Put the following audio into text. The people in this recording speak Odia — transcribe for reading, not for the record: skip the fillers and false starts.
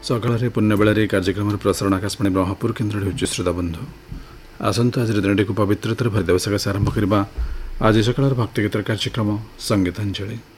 ସକାଳରେ ପୁଣ୍ୟବେଳାରେ ଏହି କାର୍ଯ୍ୟକ୍ରମର ପ୍ରସାରଣ ଆକାଶବାଣୀ ବ୍ରହ୍ମପୁର କେନ୍ଦ୍ରରେ ହେଉଛି। ଶ୍ରୋତା ବନ୍ଧୁ, ଆସନ୍ତୁ ଆଜିର ଦିନଟିକୁ ପବିତ୍ରତାରେ ଭରି ଦେବା ସକାଶେ ଆରମ୍ଭ କରିବା ଆଜି ସକାଳର ଭକ୍ତିଗୀତର କାର୍ଯ୍ୟକ୍ରମ ସଙ୍ଗୀତାଞ୍ଜଳି।